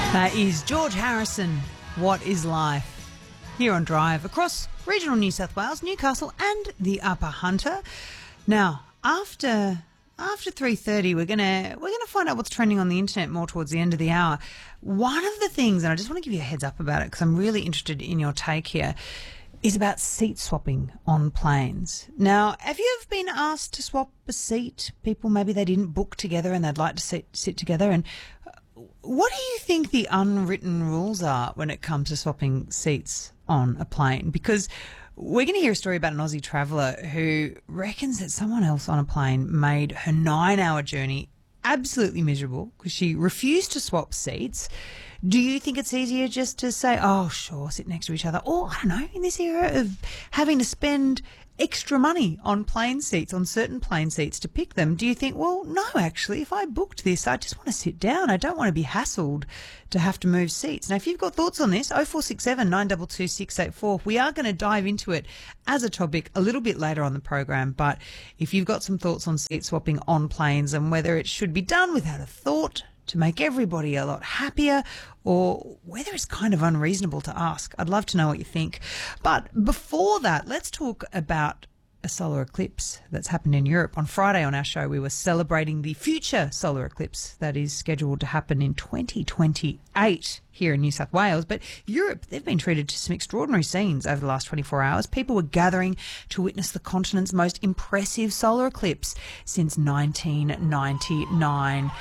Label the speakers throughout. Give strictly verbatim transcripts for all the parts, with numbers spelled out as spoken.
Speaker 1: That is George Harrison, What is Life? Here on Drive across regional New South Wales, Newcastle and the Upper Hunter. Now, after after three thirty, we're gonna we're gonna find out what's trending on the internet more towards the end of the hour. One of the things, and I just want to give you a heads up about it because I'm really interested in your take here, is about seat swapping on planes. Now, have you ever been asked to swap a seat? People, maybe they didn't book together and they'd like to sit, sit together. And what do you think the unwritten rules are when it comes to swapping seats on a plane? Because we're going to hear a story about an Aussie traveller who reckons that someone else on a plane made her nine-hour journey absolutely miserable because she refused to swap seats. Do you think it's easier just to say, oh, sure, sit next to each other? Or, I don't know, in this era of having to spend extra money on plane seats, on certain plane seats to pick them, do you think, well, no, actually, if I booked this, I just want to sit down. I don't want to be hassled to have to move seats. Now, if you've got thoughts on this, oh four six seven, nine two two, six eight four. We are going to dive into it as a topic a little bit later on the program. But if you've got some thoughts on seat swapping on planes and whether it should be done without a thought to make everybody a lot happier, or whether it's kind of unreasonable to ask, I'd love to know what you think. But before that, let's talk about a solar eclipse that's happened in Europe. On Friday on our show, we were celebrating the future solar eclipse that is scheduled to happen in twenty twenty-eight here in New South Wales. But Europe, they've been treated to some extraordinary scenes over the last twenty-four hours. People were gathering to witness the continent's most impressive solar eclipse since nineteen ninety-nine.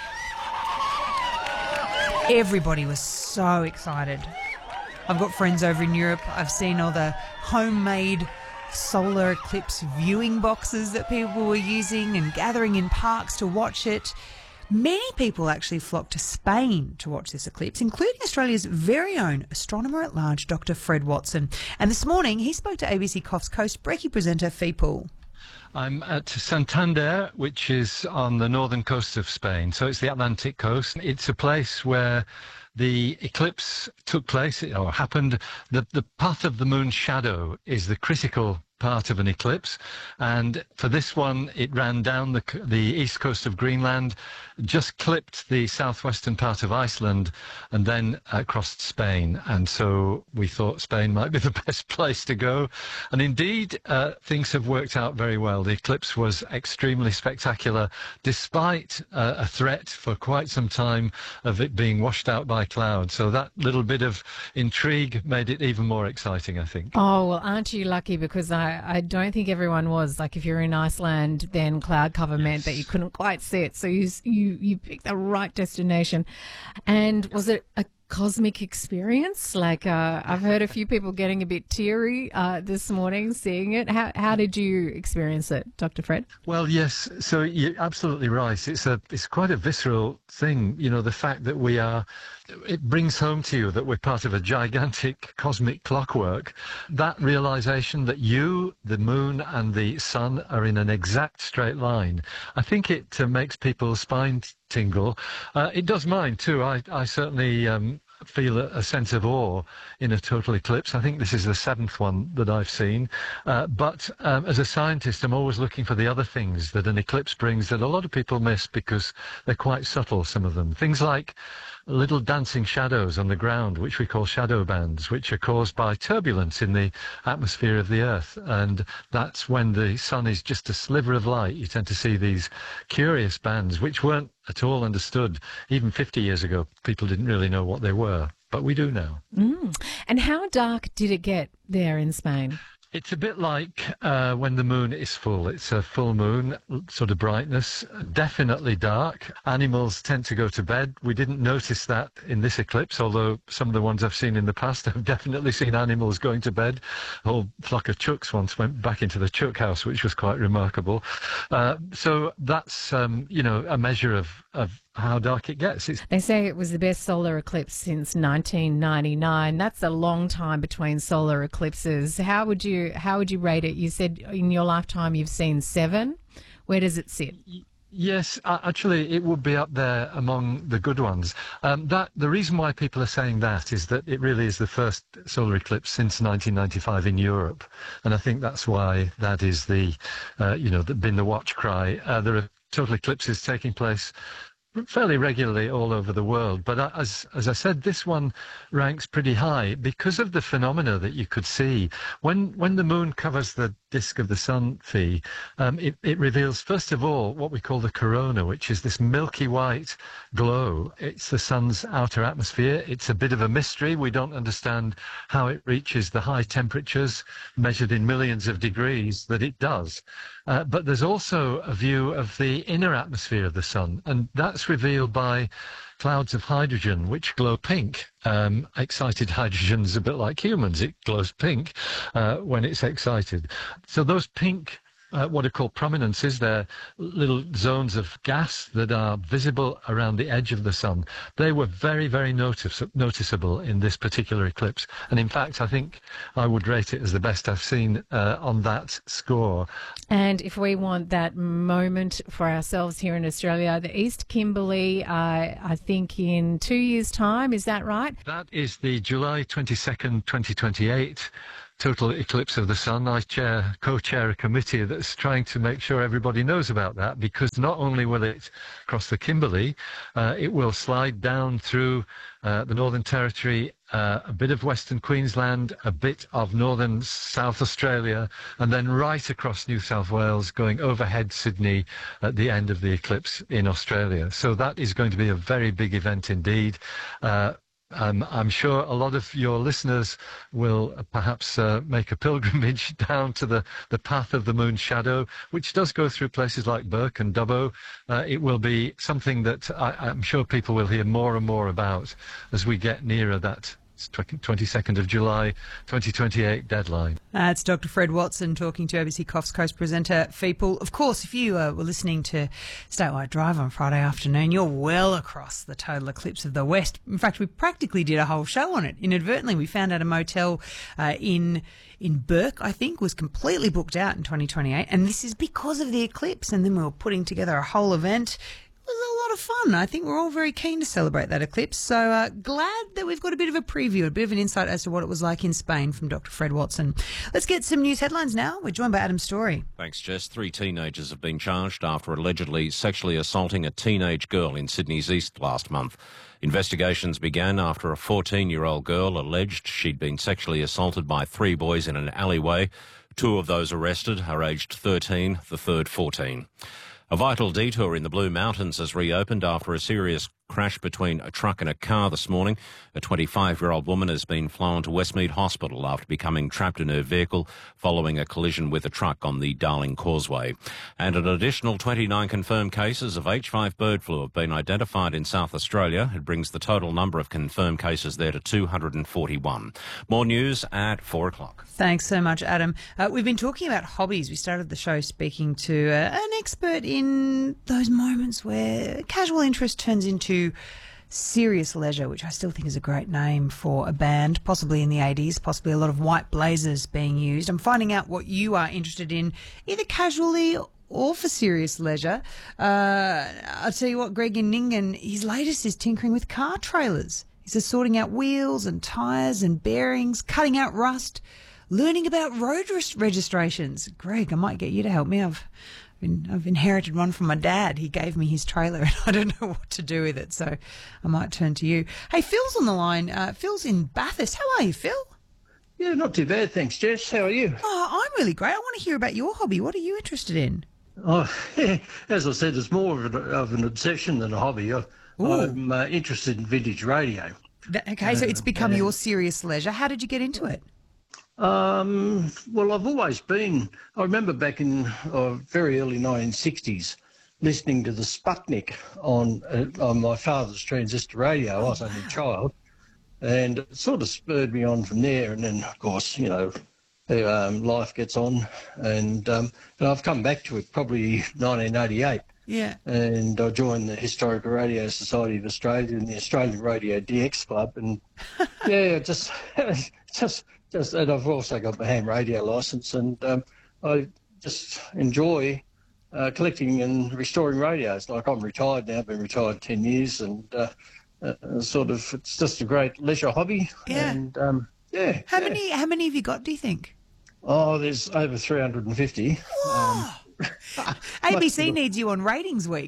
Speaker 1: Everybody was so excited. I've got friends over in Europe. I've seen all the homemade solar eclipse viewing boxes that people were using and gathering in parks to watch it. Many people actually flocked to Spain to watch this eclipse, including Australia's very own astronomer-at-large, Doctor Fred Watson. And this morning, he spoke to A B C Coffs Coast Brekkie presenter Fee Poole.
Speaker 2: I'm at Santander, which is on the northern coast of Spain. So it's the Atlantic coast. It's a place where the eclipse took place, or happened. The, the path of the moon's shadow is the critical part of an eclipse, and for this one it ran down the the east coast of Greenland, just clipped the southwestern part of Iceland, and then across Spain. And so we thought Spain might be the best place to go, and indeed uh, things have worked out very well. The eclipse was extremely spectacular, despite uh, a threat for quite some time of it being washed out by clouds. So that little bit of intrigue made it even more exciting, I think.
Speaker 3: Oh, well, aren't you lucky? Because I I don't think everyone was. Like, if you're in Iceland, then cloud cover yes. meant that you couldn't quite see it. So you you you picked the right destination. And was it a cosmic experience? Like, uh, I've heard a few people getting a bit teary uh, this morning seeing it. How how did you experience it, Doctor Fred?
Speaker 2: Well, yes. So you're absolutely right. It's a it's quite a visceral thing. You know, the fact that we are, it brings home to you that we're part of a gigantic cosmic clockwork. That realization that you, the moon and the sun are in an exact straight line, I think it uh, makes people's spine tingle. Uh, it does mine too. I, I certainly um, feel a, a sense of awe in a total eclipse. I think this is the seventh one that I've seen. Uh, but um, as a scientist, I'm always looking for the other things that an eclipse brings that a lot of people miss because they're quite subtle, some of them. Things like little dancing shadows on the ground, which we call shadow bands, which are caused by turbulence in the atmosphere of the Earth. And that's when the sun is just a sliver of light. You tend to see these curious bands, which weren't at all understood. Even fifty years ago, people didn't really know what they were, but we do now.
Speaker 3: Mm. And how dark did it get there in Spain?
Speaker 2: It's a bit like uh, when the moon is full. It's a full moon sort of brightness, definitely dark. Animals tend to go to bed. We didn't notice that in this eclipse, although some of the ones I've seen in the past, I've definitely seen animals going to bed. A whole flock of chooks once went back into the chook house, which was quite remarkable. Uh, so that's, um, you know, a measure of, of how dark it gets. It's
Speaker 3: they say it was the best solar eclipse since nineteen ninety-nine. That's a long time between solar eclipses. How would you how would you rate it? You said in your lifetime you've seen seven. Where does it sit?
Speaker 2: Yes, uh, actually, it would be up there among the good ones. Um, that the reason why people are saying that is that it really is the first solar eclipse since nineteen ninety-five in Europe, and I think that's why that is the, uh, you know, the, been the watch cry. Uh, there are total eclipses taking place fairly regularly all over the world. But as as I said, this one ranks pretty high because of the phenomena that you could see. When when the moon covers the disk of the sun, Fee, um, it, it reveals, first of all, what we call the corona, which is this milky white glow. It's the sun's outer atmosphere. It's a bit of a mystery. We don't understand how it reaches the high temperatures measured in millions of degrees that it does. Uh, but there's also a view of the inner atmosphere of the sun, and that's revealed by clouds of hydrogen, which glow pink. Um, excited hydrogen's a bit like humans. It glows pink uh, when it's excited. So those pink, uh, what are called prominences, they're little zones of gas that are visible around the edge of the sun. They were very, very notice- noticeable in this particular eclipse. And in fact, I think I would rate it as the best I've seen uh, on that score.
Speaker 3: And if we want that moment for ourselves here in Australia, the East Kimberley, uh, I think in two years' time, is that right?
Speaker 2: That is the July twenty-second, twenty twenty-eight total eclipse of the sun. I chair, co-chair a committee that's trying to make sure everybody knows about that, because not only will it cross the Kimberley, uh, it will slide down through uh, the Northern Territory, uh, a bit of Western Queensland, a bit of northern South Australia, and then right across New South Wales, going overhead Sydney at the end of the eclipse in Australia. So that is going to be a very big event indeed. Uh, Um, I'm sure a lot of your listeners will perhaps uh, make a pilgrimage down to the, the path of the moon's shadow, which does go through places like Burke and Dubbo. Uh, it will be something that I, I'm sure people will hear more and more about as we get nearer that twenty-second of July, twenty twenty-eight deadline.
Speaker 1: Uh, it's Doctor Fred Watson talking to A B C Coffs Coast presenter Fee Poole. Of course, if you uh, were listening to Statewide Drive on Friday afternoon, you're well across the total eclipse of the West. In fact, we practically did a whole show on it. Inadvertently, we found out a motel uh, in in Burke, I think, was completely booked out in twenty twenty-eight, and this is because of the eclipse. And then we were putting together a whole event. It was a lot of fun. I think we're all very keen to celebrate that eclipse. So uh, glad that we've got a bit of a preview, a bit of an insight as to what it was like in Spain from Doctor Fred Watson. Let's get some news headlines now. We're joined by Adam Story.
Speaker 4: Thanks, Jess. Three teenagers have been charged after allegedly sexually assaulting a teenage girl in Sydney's East last month. Investigations began after a fourteen-year-old girl alleged she'd been sexually assaulted by three boys in an alleyway. Two of those arrested are aged thirteen, the third fourteen. A vital detour in the Blue Mountains has reopened after a serious crash between a truck and a car this morning. A twenty-five-year-old woman has been flown to Westmead Hospital after becoming trapped in her vehicle following a collision with a truck on the Darling Causeway. And an additional twenty-nine confirmed cases of H five bird flu have been identified in South Australia. It brings the total number of confirmed cases there to two hundred forty-one. More news at four o'clock.
Speaker 1: Thanks so much, Adam. Uh, we've been talking about hobbies. We started the show speaking to uh, an expert in those moments where casual interest turns into serious leisure, which I still think is a great name for a band, possibly in the eighties, possibly a lot of white blazers being used. I'm finding out what you are interested in, either casually or for serious leisure. Uh, I'll tell you what, Greg in Ningen, his latest is tinkering with car trailers. He's just sorting out wheels and tyres and bearings, cutting out rust, learning about road res- registrations. Greg, I might get you to help me. I've I've inherited one from my dad. He gave me his trailer and I don't know what to do with it, so I might turn to you. Hey, Phil's on the line. Uh, Phil's in Bathurst. How are you, Phil?
Speaker 5: Yeah, not too bad, thanks, Jess. How are you?
Speaker 1: Oh, I'm really great. I want to hear about your hobby. What are you interested in?
Speaker 5: Oh, as I said, it's more of an, of an obsession than a hobby. I, I'm uh, interested in vintage radio.
Speaker 1: That, okay, so it's become uh, your serious leisure. How did you get into it?
Speaker 5: Um, well, I've always been, I remember back in uh, very early nineteen sixties, listening to the Sputnik on, uh, on my father's transistor radio. I was only a child, and it sort of spurred me on from there. And then, of course, you know, um, life gets on, and, um, and I've come back to it probably nineteen eighty-eight.
Speaker 1: Yeah.
Speaker 5: And I joined the Historical Radio Society of Australia and the Australian Radio D X Club, and yeah, just, just, just, and I've also got my ham radio licence, and um, I just enjoy uh, collecting and restoring radios. Like, I'm retired now, I've been retired ten years, and uh, uh, sort of, it's just a great leisure hobby.
Speaker 1: Yeah.
Speaker 5: And um, yeah.
Speaker 1: How
Speaker 5: yeah.
Speaker 1: many? How many have you got? Do you think?
Speaker 5: Oh, there's over three hundred fifty. Um,
Speaker 1: A B C needs you on ratings week.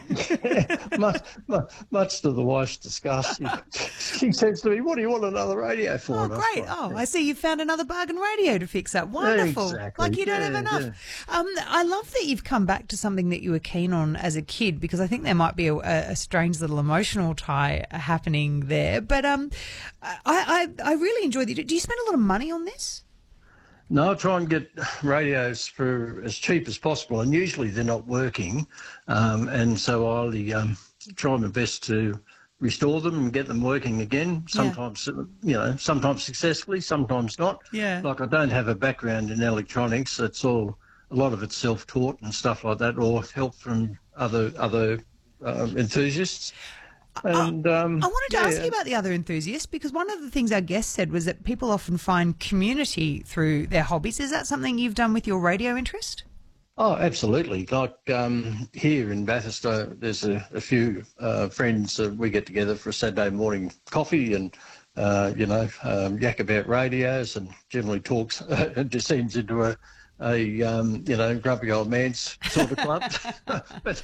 Speaker 5: much, much, much to the wife's disgust. She says to me, "What do you want another radio for?"
Speaker 1: Oh,
Speaker 5: And I
Speaker 1: great.
Speaker 5: thought,
Speaker 1: Oh,
Speaker 5: yeah.
Speaker 1: I see you found another bargain radio to fix up. Wonderful.
Speaker 5: Exactly.
Speaker 1: Like you don't
Speaker 5: Yeah,
Speaker 1: have enough.
Speaker 5: yeah.
Speaker 1: Um, I love that you've come back to something that you were keen on as a kid, because I think there might be a, a strange little emotional tie happening there. But um, I, I, I really enjoyed it. Do you spend a lot of money on this?
Speaker 5: No, I try and get radios for as cheap as possible, and usually they're not working, um, and so I um, try my best to restore them and get them working again. Sometimes, you know, sometimes successfully, sometimes not.
Speaker 1: Yeah.
Speaker 5: Like I don't have a background in electronics. It's all a lot of it's self-taught and stuff like that, or help from other other um, enthusiasts. And um,
Speaker 1: I wanted to
Speaker 5: yeah.
Speaker 1: ask you about the other enthusiasts, because one of the things our guest said was that people often find community through their hobbies. Is that something you've done with your radio interest?
Speaker 5: Oh, absolutely. Like um, here in Bathurst, uh, there's a, a few uh, friends that we get together for a Saturday morning coffee and, uh, you know, um, yak about radios, and generally talks, it descends into a, a um, you know, grumpy old man's sort of club. but